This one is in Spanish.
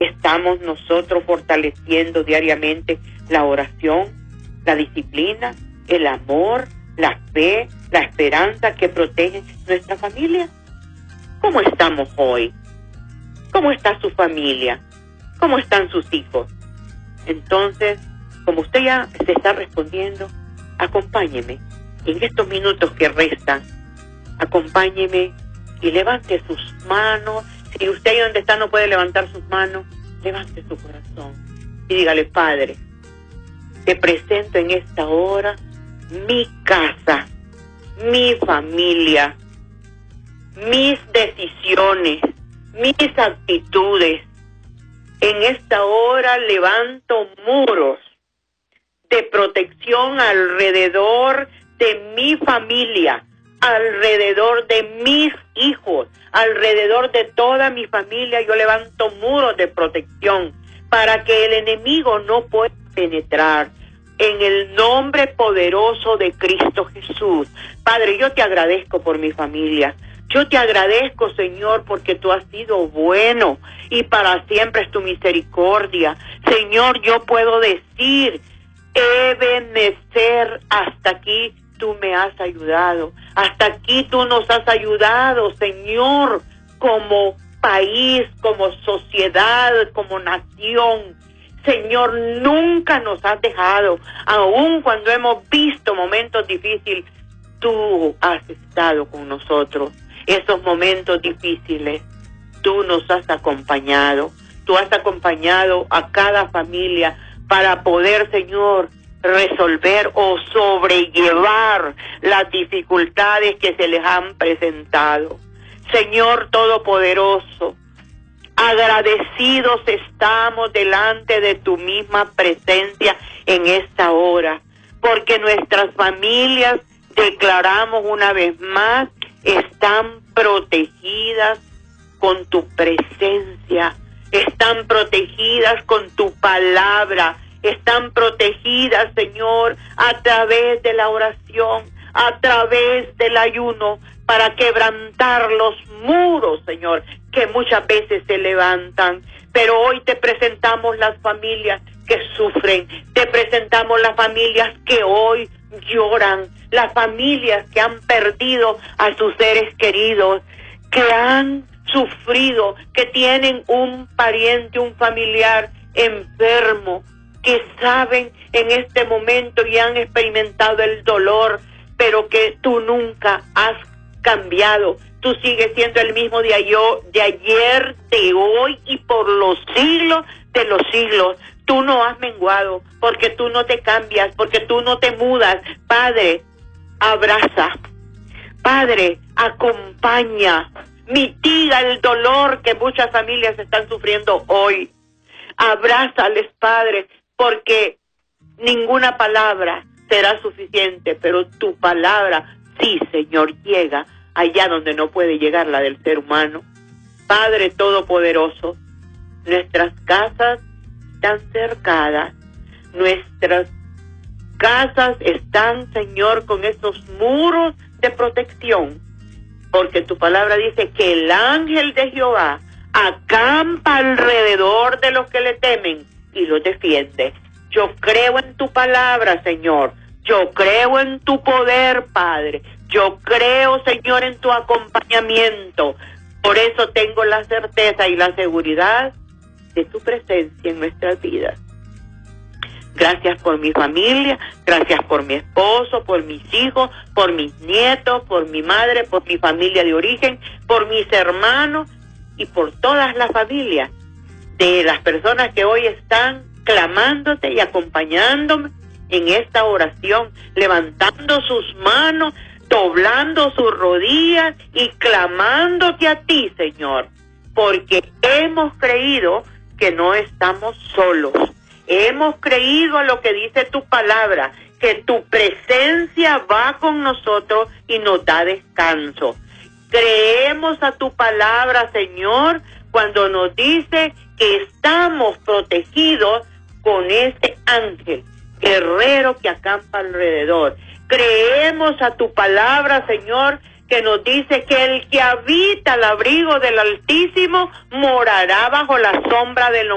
Estamos nosotros fortaleciendo diariamente la oración, la disciplina, el amor, la fe, la esperanza que protege nuestra familia. ¿Cómo estamos hoy? ¿Cómo está su familia? ¿Cómo están sus hijos? Entonces, como usted ya se está respondiendo, acompáñeme en estos minutos que restan. Acompáñeme y levante sus manos. Si usted ahí donde está no puede levantar sus manos, levante su corazón y dígale: Padre, te presento en esta hora mi casa, mi familia, mis decisiones, mis actitudes. En esta hora levanto muros de protección alrededor de mi familia, alrededor de mis hijos, alrededor de toda mi familia. Yo levanto muros de protección para que el enemigo no pueda penetrar. En el nombre poderoso de Cristo Jesús. Padre, yo te agradezco por mi familia. Yo te agradezco, Señor, porque tú has sido bueno y para siempre es tu misericordia. Señor, yo puedo decir: Ebenezer, hasta aquí tú me has ayudado. Hasta aquí tú nos has ayudado, Señor, como país, como sociedad, como nación. Señor, nunca nos has dejado, aun cuando hemos visto momentos difíciles, tú has estado con nosotros. Esos momentos difíciles, tú nos has acompañado. Tú has acompañado a cada familia para poder, Señor, resolver o sobrellevar las dificultades que se les han presentado. Señor Todopoderoso, agradecidos estamos delante de tu misma presencia en esta hora, porque nuestras familias, declaramos una vez más, están protegidas con tu presencia, están protegidas con tu palabra, están protegidas, Señor, a través de la oración, a través del ayuno, para quebrantar los muros, Señor, que muchas veces se levantan. Pero hoy te presentamos las familias que sufren, te presentamos las familias que hoy lloran, las familias que han perdido a sus seres queridos, que han sufrido, que tienen un pariente, un familiar enfermo, que saben en este momento y han experimentado el dolor, pero que tú nunca has cambiado. Tú sigues siendo el mismo de ayer, de hoy y por los siglos de los siglos. Tú no has menguado, porque tú no te cambias, porque tú no te mudas. Padre, abraza. Padre, acompaña. Mitiga el dolor que muchas familias están sufriendo hoy. Abrázales, Padre, porque ninguna palabra será suficiente, pero tu palabra, sí, Señor, llega allá donde no puede llegar la del ser humano. Padre Todopoderoso, nuestras casas están cercadas, nuestras casas están, Señor, con esos muros de protección, porque tu palabra dice que el ángel de Jehová acampa alrededor de los que le temen y los defiende. Yo creo en tu palabra, Señor. Yo creo en tu poder, Padre. Yo creo, Señor, en tu acompañamiento. Por eso tengo la certeza y la seguridad de tu presencia en nuestras vidas. Gracias por mi familia, gracias por mi esposo, por mis hijos, por mis nietos, por mi madre, por mi familia de origen, por mis hermanos y por todas las familias de las personas que hoy están clamándote y acompañándome en esta oración, levantando sus manos, doblando sus rodillas y clamándote a ti, Señor, porque hemos creído que no estamos solos. Hemos creído a lo que dice tu palabra, que tu presencia va con nosotros y nos da descanso. Creemos a tu palabra, Señor, cuando nos dice que estamos protegidos con ese ángel guerrero que acampa alrededor. Creemos a tu palabra, Señor, que nos dice que el que habita al abrigo del Altísimo morará bajo la sombra del